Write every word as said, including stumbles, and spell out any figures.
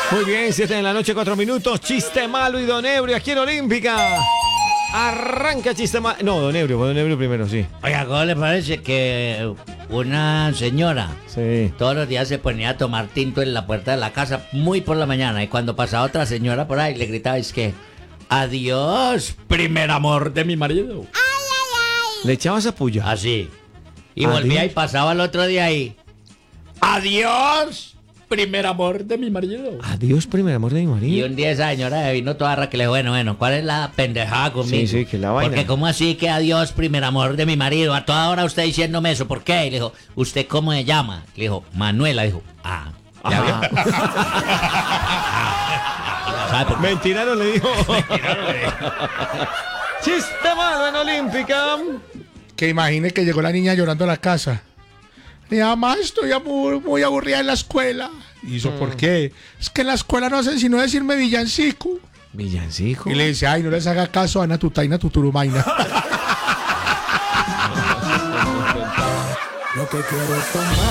Muy bien, siete de la noche, cuatro minutos. Chiste malo y Don Ebrio aquí en Olímpica. Arranca chiste malo. No, Don Ebrio, Don Ebrio primero, sí. Oiga, ¿cómo le parece que una señora Sí. todos los días se ponía a tomar tinto en la puerta de la casa muy por la mañana y cuando pasaba otra señora por ahí le gritaba, es que adiós, primer amor de mi marido? ¿Le echabas a puya? Así. Y Adiós. volvía y pasaba el otro día ahí. Adiós, primer amor de mi marido. Adiós, primer amor de mi Y marido. un día esa señora me vino toda ra que le dijo, bueno, bueno, ¿cuál es la pendejada conmigo? Sí, sí, que la vaina. Porque ¿cómo así que adiós, primer amor de mi marido? A toda hora usted diciéndome eso, ¿por qué? Y le dijo, ¿usted cómo se llama? Le dijo, Manuela. Dijo, ah, ¿ya vio? ¿Sabe por qué? Mentira no le dijo. Chiste malo en Olímpica. Que imagine que llegó la niña llorando a la casa. Mi mamá, estoy muy, muy aburrida en la escuela. ¿Y eso por qué? Es que en la escuela no hacen sino decirme villancico. Villancico. Y le dice, ay, no les haga caso a Ana Tutaina Tuturumaina. Lo que quiero es tomar.